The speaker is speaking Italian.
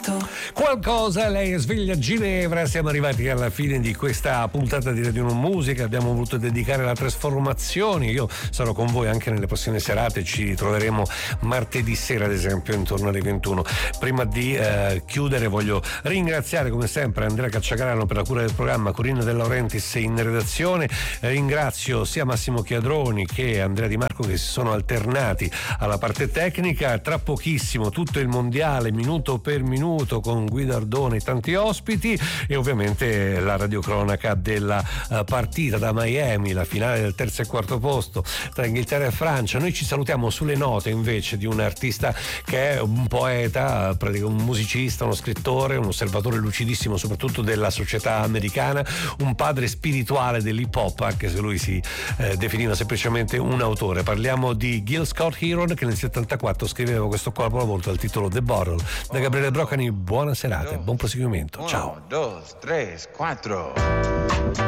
Qualcosa, lei è sveglia a Ginevra. Siamo arrivati alla fine di questa puntata di Radio Non Musica. Abbiamo voluto dedicare alla trasformazione. Io sarò con voi anche nelle prossime serate. Ci ritroveremo martedì sera, ad esempio, intorno alle 21. Prima di chiudere, voglio ringraziare come sempre Andrea Cacciagrano per la cura del programma, Corinna De Laurentiis in redazione. Ringrazio sia Massimo Chiadroni che Andrea Di Marco che si sono alternati alla parte tecnica. Tra pochissimo tutto il mondiale minuto per minuto con Guido Ardone e tanti ospiti, e ovviamente la radiocronaca della partita da Miami, la finale del terzo e quarto posto tra Inghilterra e Francia. Noi ci salutiamo sulle note invece di un artista che è un poeta, un musicista, uno scrittore, un osservatore lucidissimo soprattutto della società americana, un padre spirituale dell'hip hop, anche se lui si definiva semplicemente un autore. Parliamo di Gil Scott-Heron, che nel 74 scriveva questo capolavoro dal titolo The Bottle. Da Gabriele Broccani, buona serata e buon proseguimento. Ciao. 1, 2, 3, 4